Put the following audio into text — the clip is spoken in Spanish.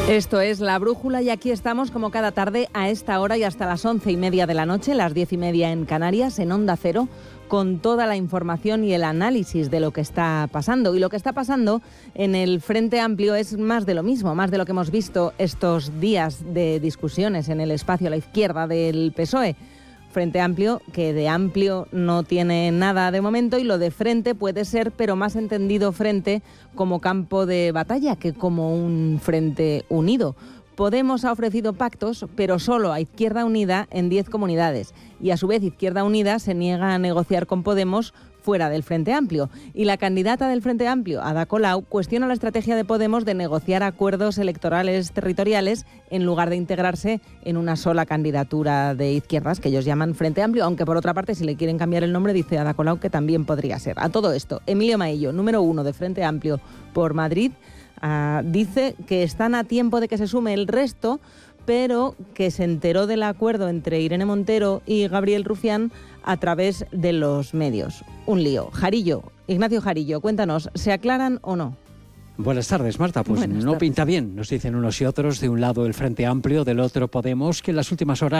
Esto es La Brújula y aquí estamos como cada tarde a esta hora y hasta las 11:30 de la noche, las 10:30 en Canarias, en Onda Cero, con toda la información y el análisis de lo que está pasando. Y lo que está pasando en el Frente Amplio es más de lo mismo, más de lo que hemos visto estos días de discusiones en el espacio a la izquierda del PSOE. Frente Amplio, que de amplio no tiene nada de momento, y lo de frente puede ser, pero más entendido frente como campo de batalla que como un frente unido. Podemos ha ofrecido pactos, pero solo a Izquierda Unida en 10 comunidades. Y a su vez Izquierda Unida se niega a negociar con Podemos fuera del Frente Amplio. Y la candidata del Frente Amplio, Ada Colau, cuestiona la estrategia de Podemos de negociar acuerdos electorales territoriales en lugar de integrarse en una sola candidatura de izquierdas, que ellos llaman Frente Amplio, aunque por otra parte, si le quieren cambiar el nombre, dice Ada Colau que también podría ser. A todo esto, Emilio Maillo, número 1 de Frente Amplio por Madrid, dice que están a tiempo de que se sume el resto, pero que se enteró del acuerdo entre Irene Montero y Gabriel Rufián a través de los medios. Un lío. Jarillo, Ignacio Jarillo, cuéntanos, ¿se aclaran o no? Buenas tardes, Marta. Pues no pinta bien, nos dicen unos y otros. De un lado el Frente Amplio, del otro Podemos, que en las últimas horas